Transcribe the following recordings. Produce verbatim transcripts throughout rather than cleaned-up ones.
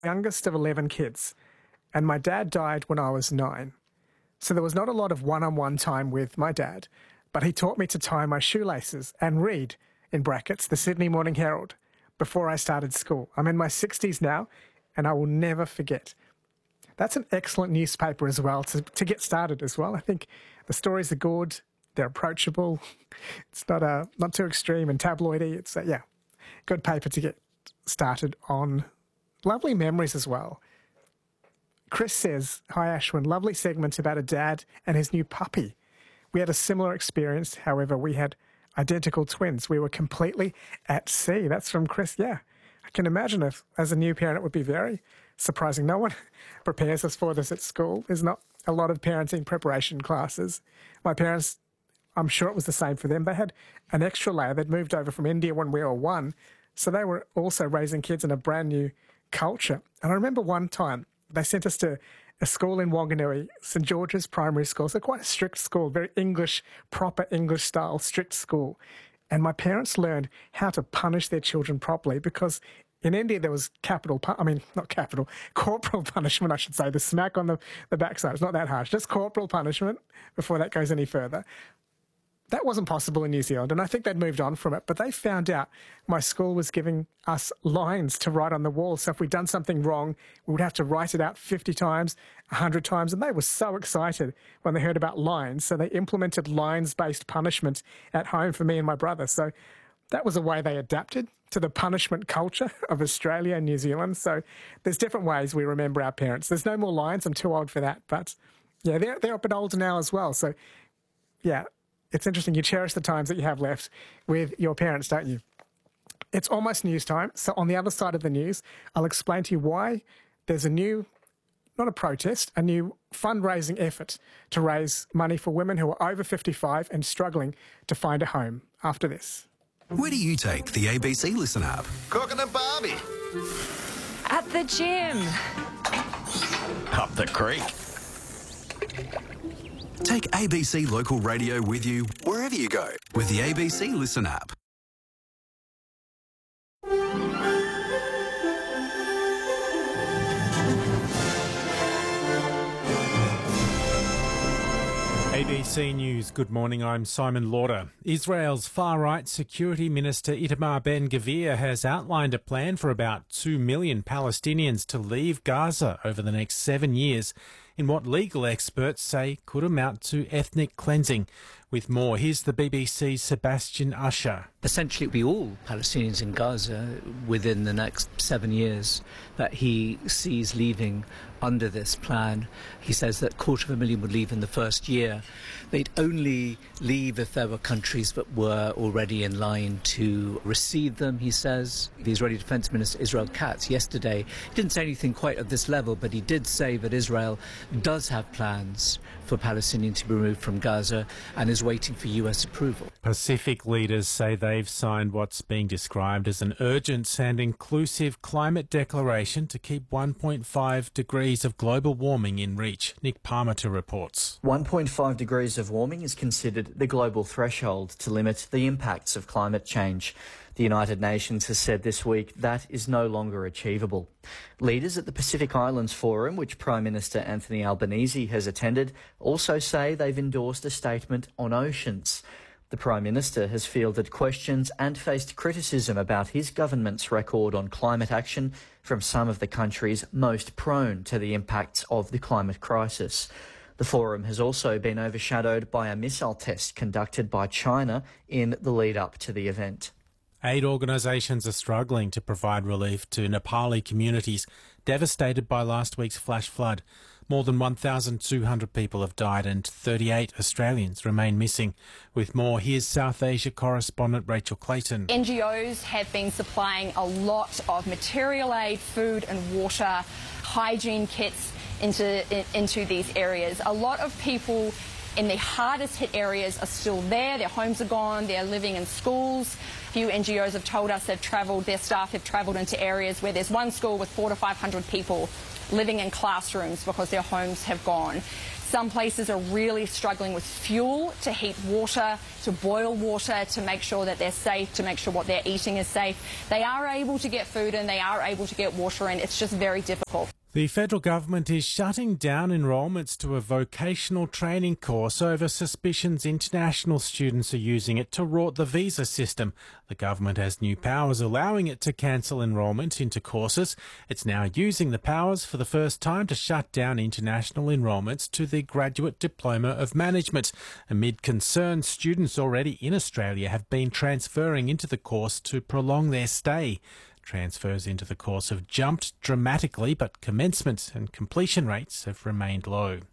youngest of eleven kids, and my dad died when I was nine. So there was not a lot of one-on-one time with my dad, but he taught me to tie my shoelaces and read, in brackets, the Sydney Morning Herald, before I started school. I'm in my sixties now, and I will never forget. That's an excellent newspaper as well, to, to get started as well. I think the stories are good, they're approachable, it's not uh, not too extreme and tabloidy. It's, uh, yeah, good paper to get started on. Lovely memories as well. Chris says, hi Ashwin, lovely segment about a dad and his new puppy. We had a similar experience, however, we had identical twins. We were completely at sea. That's from Chris, yeah. I can imagine if, as a new parent, it would be very surprising. No one prepares us for this at school. There's not a lot of parenting preparation classes. My parents, I'm sure it was the same for them. They had an extra layer. They'd moved over from India when we were one, so they were also raising kids in a brand new culture. And I remember one time they sent us to a school in Wanganui, St George's Primary School. So quite a strict school, very English, proper English style, strict school. And my parents learned how to punish their children properly, because in India there was capital, pu- I mean, not capital, corporal punishment, I should say, the smack on the, the backside. It's not that harsh, just corporal punishment before that goes any further. That wasn't possible in New Zealand, and I think they'd moved on from it, but they found out my school was giving us lines to write on the wall. So if we'd done something wrong, we would have to write it out fifty times, one hundred times, and they were so excited when they heard about lines. So they implemented lines-based punishment at home for me and my brother. So that was a way they adapted to the punishment culture of Australia and New Zealand. So there's different ways we remember our parents. There's no more lines. I'm too old for that. But yeah, they're, they're a bit older now as well. So yeah, it's interesting. You cherish the times that you have left with your parents, don't you? It's almost news time. So on the other side of the news, I'll explain to you why there's a new, not a protest, a new fundraising effort to raise money for women who are over fifty-five and struggling to find a home after this. Where do you take the A B C Listen app? Cooking a Barbie. At the gym. Up the creek. Take A B C Local Radio with you wherever you go with the A B C Listen app. A B C News, good morning, I'm Simon Lauder. Israel's far-right Security Minister Itamar Ben-Gvir has outlined a plan for about two million Palestinians to leave Gaza over the next seven years in what legal experts say could amount to ethnic cleansing. With more, here's the B B C's Sebastian Usher. Essentially, it'll be all Palestinians in Gaza within the next seven years that he sees leaving under this plan. He says that a quarter of a million would leave in the first year. They'd only leave if there were countries that were already in line to receive them, he says. The Israeli Defense Minister Israel Katz yesterday didn't say anything quite at this level, but he did say that Israel does have plans for Palestinians to be removed from Gaza and is waiting for U S approval. Pacific leaders say they've signed what's being described as an urgent and inclusive climate declaration to keep one point five degrees of global warming in reach. Nick Parmenter reports. one point five degrees of warming is considered the global threshold to limit the impacts of climate change. The United Nations has said this week that is no longer achievable. Leaders at the Pacific Islands Forum, which Prime Minister Anthony Albanese has attended, also say they've endorsed a statement on oceans. The Prime Minister has fielded questions and faced criticism about his government's record on climate action from some of the countries most prone to the impacts of the climate crisis. The forum has also been overshadowed by a missile test conducted by China in the lead-up to the event. Aid organisations are struggling to provide relief to Nepali communities devastated by last week's flash flood. More than one thousand two hundred people have died and thirty-eight Australians remain missing. With more, here's South Asia correspondent Rachel Clayton. N G Os have been supplying a lot of material aid, food and water, hygiene kits into in, into these areas. A lot of people in the hardest hit areas are still there. Their homes are gone. They're living in schools. A few N G Os have told us they've travelled, their staff have travelled into areas where there's one school with four to five hundred people living in classrooms because their homes have gone. Some places are really struggling with fuel to heat water, to boil water, to make sure that they're safe, to make sure what they're eating is safe. They are able to get food in, they are able to get water in. It's just very difficult. The federal government is shutting down enrolments to a vocational training course over suspicions international students are using it to rort the visa system. The government has new powers allowing it to cancel enrolment into courses. It's now using the powers for the first time to shut down international enrolments to the Graduate Diploma of Management. Amid concern, students already in Australia have been transferring into the course to prolong their stay. Transfers into the course have jumped dramatically, but commencement and completion rates have remained low.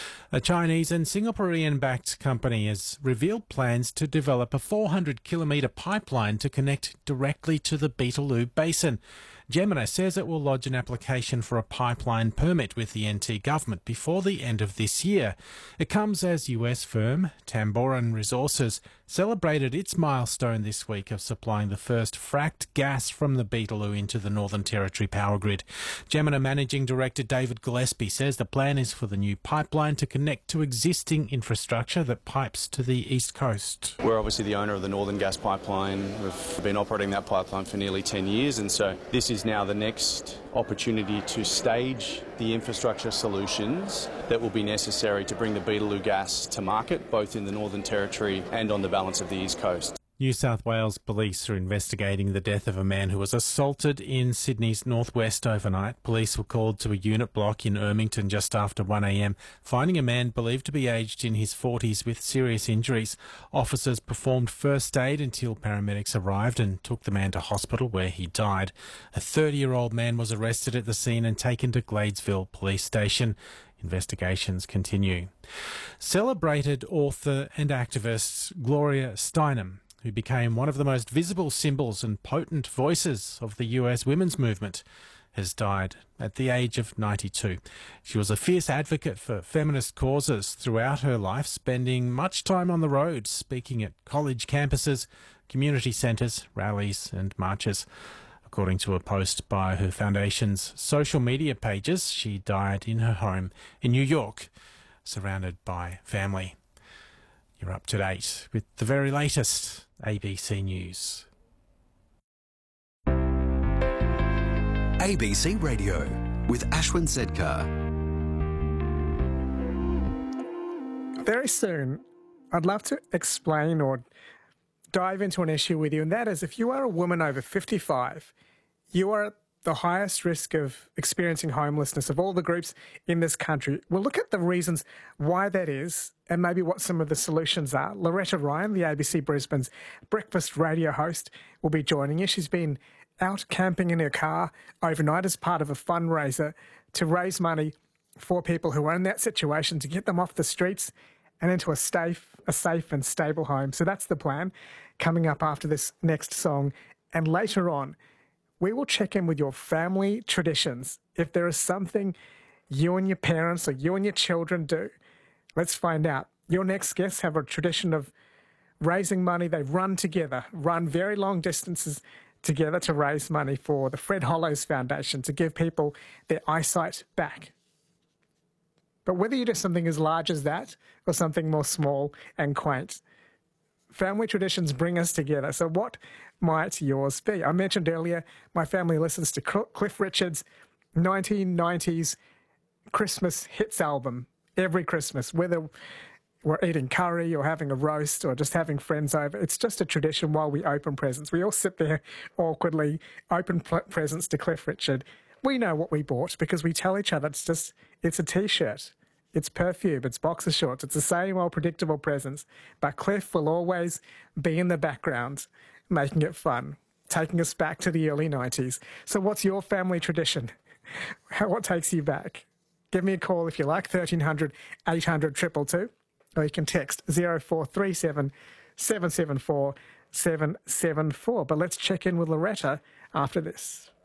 A Chinese and Singaporean-backed company has revealed plans to develop a four hundred kilometre pipeline to connect directly to the Beetaloo Basin. Gemini says it will lodge an application for a pipeline permit with the N T government before the end of this year. It comes as U S firm Tamboran Resources celebrated its milestone this week of supplying the first fracked gas from the Beetaloo into the Northern Territory power grid. Gemini Managing Director David Gillespie says the plan is for the new pipeline to connect to existing infrastructure that pipes to the east coast. We're obviously the owner of the Northern Gas Pipeline. We've been operating that pipeline for nearly ten years, and so this is now the next opportunity to stage the infrastructure solutions that will be necessary to bring the Beetaloo gas to market, both in the Northern Territory and on the balance of the East Coast. New South Wales police are investigating the death of a man who was assaulted in Sydney's northwest overnight. Police were called to a unit block in Ermington just after one a m, finding a man believed to be aged in his forties with serious injuries. Officers performed first aid until paramedics arrived and took the man to hospital, where he died. A thirty-year-old man was arrested at the scene and taken to Gladesville Police Station. Investigations continue. Celebrated author and activist Gloria Steinem, who became one of the most visible symbols and potent voices of the U S women's movement, has died at the age of ninety-two. She was a fierce advocate for feminist causes throughout her life, spending much time on the road, speaking at college campuses, community centres, rallies and marches. According to a post by her foundation's social media pages, she died in her home in New York, surrounded by family. You're up to date with the very latest A B C News. A B C Radio with Ashwin Zedkar. Very soon, I'd love to explain or dive into an issue with you, and that is if you are a woman over fifty-five, you are at the highest risk of experiencing homelessness of all the groups in this country. We'll look at the reasons why that is and maybe what some of the solutions are. Loretta Ryan, the A B C Brisbane's breakfast radio host, will be joining you. She's been out camping in her car overnight as part of a fundraiser to raise money for people who are in that situation, to get them off the streets and into a safe, a safe and stable home. So that's the plan coming up after this next song. And later on, we will check in with your family traditions. If there is something you and your parents or you and your children do, let's find out. Your next guests have a tradition of raising money. They run together, run very long distances together to raise money for the Fred Hollows Foundation to give people their eyesight back. But whether you do something as large as that or something more small and quaint, family traditions bring us together. So what might yours be? I mentioned earlier, my family listens to Cliff Richard's nineteen nineties Christmas hits album every Christmas, whether we're eating curry or having a roast or just having friends over. It's just a tradition while we open presents. We all sit there awkwardly, open presents to Cliff Richard. We know what we bought because we tell each other it's just, it's a T-shirt. It's perfume, it's boxer shorts, it's the same old predictable presents. But Cliff will always be in the background, making it fun, taking us back to the early nineties. So what's your family tradition? What takes you back? Give me a call if you like, thirteen hundred, eight hundred, two two two, or you can text zero four three seven, seven seven four, seven seven four. But let's check in with Loretta after this.